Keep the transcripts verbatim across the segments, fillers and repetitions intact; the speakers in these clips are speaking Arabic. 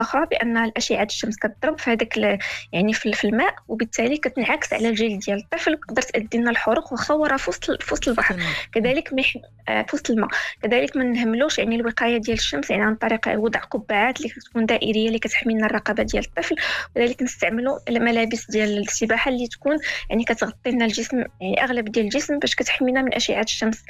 اخرى بان الاشعه الشمس كتضرب في هذاك يعني في في الماء، وبالتالي كتنعكس على الجلد ديال الطفل، تقدر تؤدي لنا الحروق واخا هو راه في وسط في وسط البحر. كذلك مح... في وسط الماء. كذلك ما نهملوش يعني الوقايه ديال الشمس يعني عن طريق وضع قبعات اللي كتكون دائريه اللي كتحمي لنا الرقبه ديال الطفل، وكذلك نستعملوا الملابس ديال السباحه اللي تكون يعني كتغطي لنا الجسم، يعني اغلب ديال الجسم باش كتحمينا من اشعه الشمس.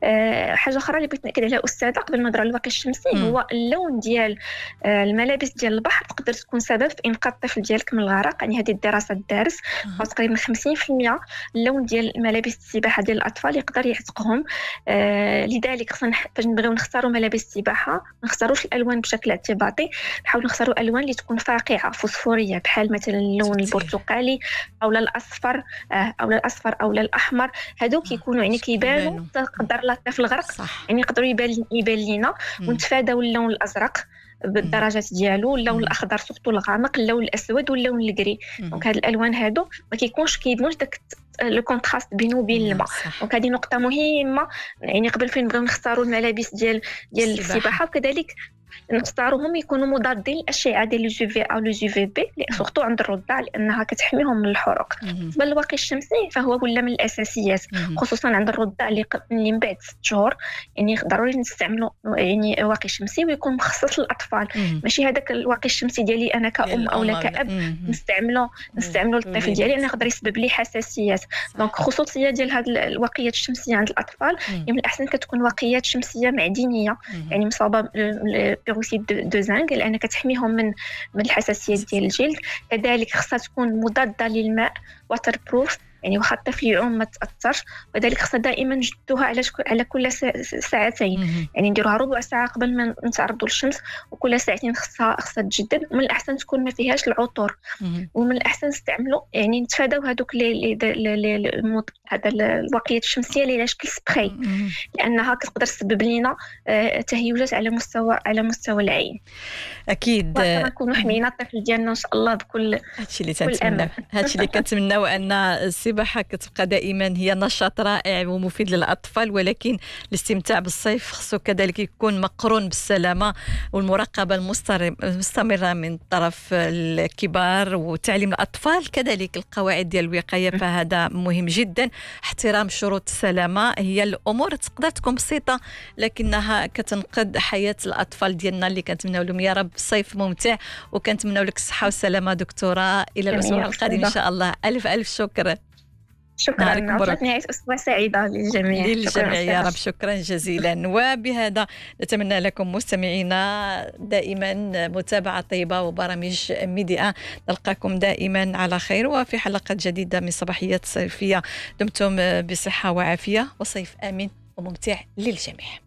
أه حاجه اخرى اللي بغيت ناكد عليها استاذه قبل ما نهضروا على الواقي الشمسي، هو اللون ديال أه الملابس ديال البحر تقدر تكون سبب في انقاذ الطفل ديالك من الغرق. يعني هذه الدراسه دارس تقريبا خمسين بالمئة اللون ديال ملابس السباحه ديال الاطفال يقدر يعتقهم. أه لذلك خصنا فاش نبغيو نختاروا ملابس السباحه ما نختاروش الالوان بشكل اعتباطي، نحاول نختاروا الوان اللي تكون فاقعه فوسفوريه، بحال مثلا اللون البرتقالي او الاصفر أه او الاصفر او الاحمر. هادو كيكونوا يعني كيبانوا تقدر لا الطفل غرق، يعني يقدروا يبان يبان لينا. ونتفاداو اللون الازرق بالدرجات ديالو، اللون الاخضر سورتو الغامق، اللون الاسود واللون الكري. دونك هاد الالوان هادو ما كيكونش كيبانوش داك لو كونتراست بينه وبين الماء. دونك هذه نقطه مهمه، يعني قبل فين نبغيو نختاروا الملابس ديال ديال السباحه، وكذلك نختاروهم يكونوا مضادين للاشعه ديال لو جي في او لو جي في بي سورتو عند الرضع لانها كتحميهم من الحروق. بالنسبه للواقي الشمسي فهو ولا من الاساسيات خصوصا عند الرضع اللي اللي من بعد ست شهور، يعني ضروري نستعملوا يعني واقي شمسي ويكون مخصص للاطفال. ماشي هذاك الواقي الشمسي ديالي انا كأم او لا كأب نستعملوا نستعملوا للطفل ديالي انا يقدر يسبب لي حساسيات. دونك خصوصيه ديال هذه الواقيات الشمسيه عند الاطفال يعني من الاحسن كتكون واقيات شمسيه معدنيه، يعني مصابه بيروكسيد دو زنك لأنها كتحميهم من من الحساسيات ديال الجلد. كذلك خصها تكون مضادة للماء واتر بروف، يعني واخا الطفل يعوم ما تاثرش. وذلك خصها دائما نجدوها على على كل ساعتين، يعني نديروها ربع ساعه قبل ما نتعرضوا للشمس، وكل ساعتين خصها خصها تجدد. ومن الاحسن تكون ما فيهاش العطور، ومن الاحسن نستعملوا يعني نتفاداو هذوك لي هذا الواقيات الشمسيه اللي على شكل سبراي، لانها كتقدر تسبب لنا تهيجات على مستوى على مستوى العين. اكيد نكونوا حمينا الطفل ديالنا ان شاء الله بكل هادشي اللي تنتمنى هادشي اللي كنتمناو ان السباحه كتبقى دائما هي نشاط رائع ومفيد للاطفال، ولكن الاستمتاع بالصيف خصو كذلك يكون مقرون بالسلامه والمراقبه المستمره من طرف الكبار وتعليم الاطفال كذلك القواعد ديال الوقايه. فهذا مهم جدا. احترام شروط السلامه هي الامور تقدر تكون بسيطه لكنها كتنقذ حياه الاطفال ديالنا اللي كنتمناو لهم يا رب صيف ممتع، وكنتمناو لك الصحه والسلامه دكتوره. الى الاسبوع القادم ان شاء الله. الف الف شكر. شكرا. نهاية أسبوع سعيدة للجميع. للجميع يا رب. شكرا جزيلا. وبهذا نتمنى لكم مستمعينا دائما متابعة طيبة وبرامج ميديا. نلقاكم دائما على خير وفي حلقة جديدة من صباحيات صيفية. دمتم بصحة وعافية وصيف آمن وممتع للجميع.